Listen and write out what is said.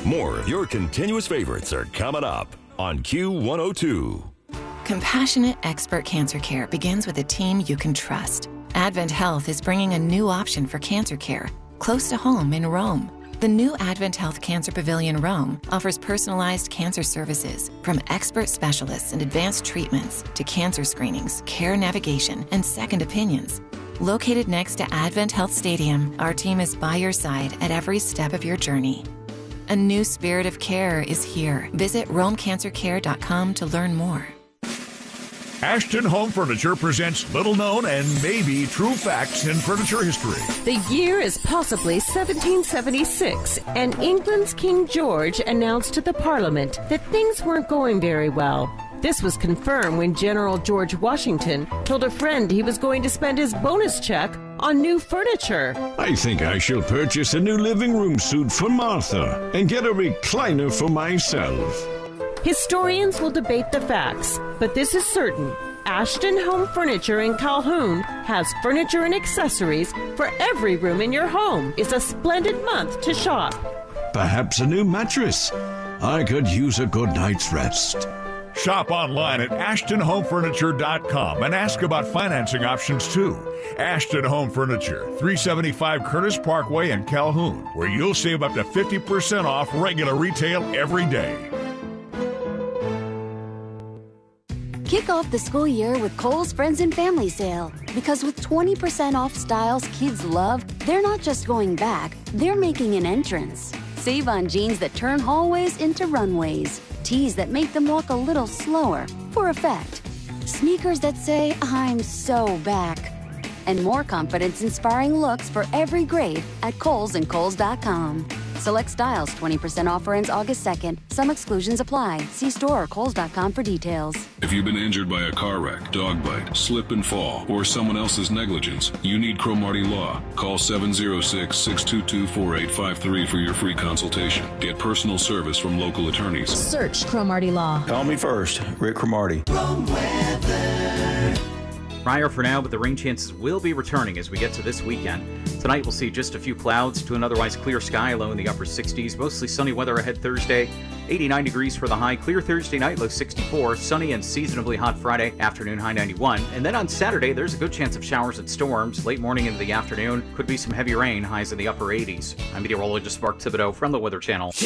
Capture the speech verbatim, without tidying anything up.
More of your continuous favorites are coming up on Q one oh two. Compassionate expert cancer care begins with a team you can trust. Advent Health is bringing a new option for cancer care close to home in Rome. The new Advent Health Cancer Pavilion Rome offers personalized cancer services, from expert specialists and advanced treatments to cancer screenings, care navigation, and second opinions. Located next to Advent Health Stadium, our team is by your side at every step of your journey. A new spirit of care is here. Visit rome cancer care dot com to learn more. Ashton Home Furniture presents little known and maybe true facts in furniture history. The year is possibly seventeen seventy-six, and England's King George announced to the Parliament that things weren't going very well. This was confirmed when General George Washington told a friend he was going to spend his bonus check on new furniture. I think I shall purchase a new living room suite for Martha and get a recliner for myself. Historians will debate the facts, but this is certain. Ashton Home Furniture in Calhoun has furniture and accessories for every room in your home. It's a splendid month to shop. Perhaps a new mattress. I could use a good night's rest. Shop online at ashton home furniture dot com and ask about financing options too. Ashton Home Furniture, three seventy-five Curtis Parkway in Calhoun, where you'll save up to fifty percent off regular retail every day. Kick off the school year with Kohl's Friends and Family Sale. Because with twenty percent off styles kids love, they're not just going back, they're making an entrance. Save on jeans that turn hallways into runways. Tees that make them walk a little slower, for effect. Sneakers that say, I'm so back. And more confidence-inspiring looks for every grade at Kohl's and Kohl's dot com. Select styles, twenty percent offer ends August second. Some exclusions apply. See store or Kohl's dot com for details. If you've been injured by a car wreck, dog bite, slip and fall, or someone else's negligence, you need Cromartie Law. Call seven oh six, six two two, four eight five three for your free consultation. Get personal service from local attorneys. Search Cromartie Law. Call me first, Rick Cromartie. Drier for now, but the rain chances will be returning as we get to this weekend. Tonight we'll see just a few clouds to an otherwise clear sky, low in the upper sixties. Mostly sunny weather ahead Thursday. eighty-nine degrees for the high. Clear Thursday night, low sixty-four. Sunny and seasonably hot Friday afternoon, high ninety-one. And then on Saturday, there's a good chance of showers and storms. Late morning into the afternoon, could be some heavy rain, highs in the upper eighties. I'm meteorologist Mark Thibodeau from the Weather Channel.